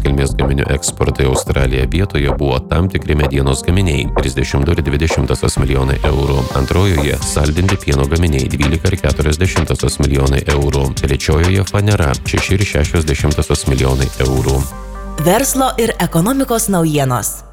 kilmės gaminių eksportą į Australiją vietoje buvo tam tikri medienos gaminiai 32,2 milijonai eurų. Antrojoje saldinti pieno gaminiai 12,4 milijonai eurų. Trečiojoje fanera 6,6 milijonai eurų. Verslo ir ekonomikos naujienos.